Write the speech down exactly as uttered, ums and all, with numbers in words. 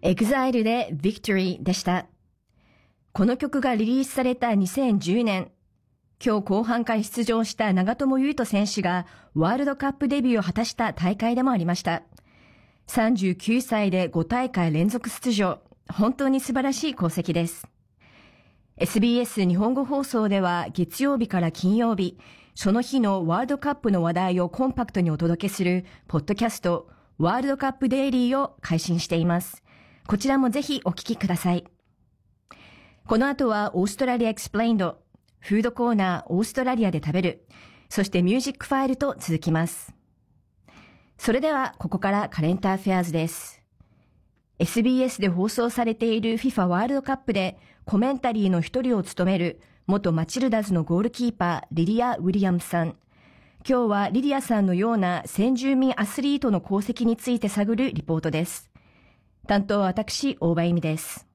エグザイルで Victory でした。この曲がリリースされたにせんじゅうねん、今日後半から出場した長友佑都選手がワールドカップデビューを果たした大会でもありました。さんじゅうきゅうさいでご大会連続出場、本当に素晴らしい功績です。エスビーエス 日本語放送では月曜日から金曜日、その日のワールドカップの話題をコンパクトにお届けするポッドキャストワールドカップデイリーを配信しています。こちらもぜひお聞きください。この後はオーストラリアエクスプレインド、フードコーナーオーストラリアで食べる、そしてミュージックファイルと続きます。それではここからカレントアフェアーズです。エスビーエス で放送されている FIFA ワールドカップでコメンタリーの一人を務める元マチルダズのゴールキーパーリリア・ウィリアムスさん。今日はリリアさんのような先住民アスリートの功績について探るリポートです。担当は私、大場恵美です。